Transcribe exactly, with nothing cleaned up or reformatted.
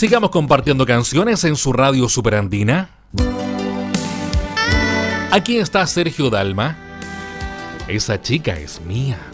Sigamos compartiendo canciones en su radio Superandina. Aquí está Sergio Dalma. Esa chica es mía.